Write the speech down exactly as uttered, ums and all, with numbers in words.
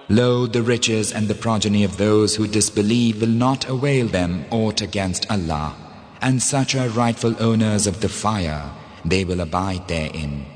Lo, the riches and the progeny of those who disbelieve will not avail them aught against Allah, and such are rightful owners of the fire, they will abide therein.